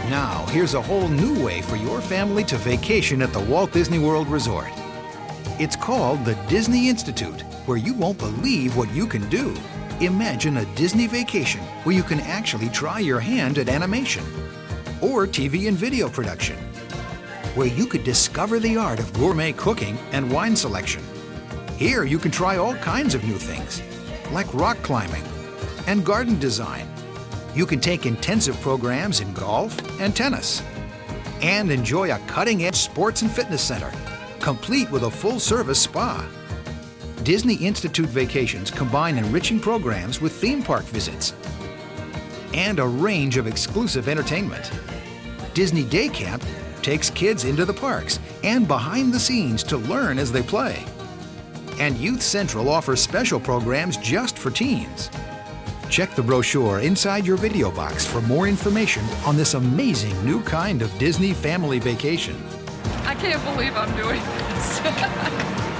Now, here's a whole new way for your family to vacation at the Walt Disney World Resort. It's called the Disney Institute, where you won't believe what you can do. Imagine a Disney vacation where you can actually try your hand at animation, or TV and video production, where you could discover the art of gourmet cooking and wine selection. Here you can try all kinds of new things, like rock climbing and garden design. You can take intensive programs in golf and tennis, and enjoy a cutting-edge sports and fitness center, complete with a full-service spa. Disney Institute vacations combine enriching programs with theme park visits and a range of exclusive entertainment. Disney Day Camp takes kids into the parks and behind the scenes to learn as they play. And Youth Central offers special programs just for teens. Check the brochure inside your video box for more information on this amazing new kind of Disney family vacation. I can't believe I'm doing this.